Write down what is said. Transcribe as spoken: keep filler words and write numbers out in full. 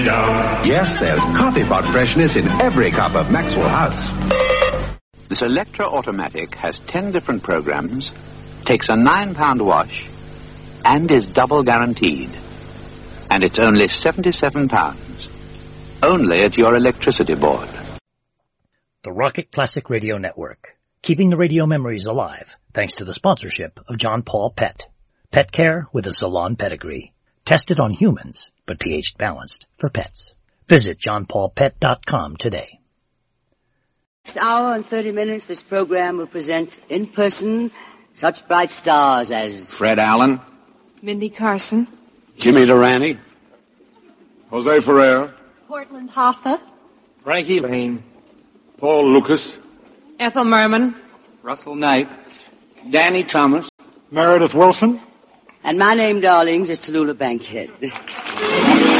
Yes, there's coffee pot freshness in every cup of Maxwell House. This Electra Automatic has ten different programs, takes a nine pound wash, and is double guaranteed. And it's only seventy-seven pounds. Only at your electricity board. The Rocket Classic Radio Network, keeping the radio memories alive thanks to the sponsorship of John Paul Pet. Pet care with a salon pedigree. Tested on humans, but pH balanced for pets. Visit john paul pet dot com today. Next hour and thirty minutes, this program will present in person such bright stars as Fred Allen, Mindy Carson, Jimmy Durante, Jose Ferrer, Portland Hoffa, Frankie Lane, Paul Lucas, Ethel Merman, Russell Knight, Danny Thomas, Meredith Wilson, and my name, darlings, is Tallulah Bankhead.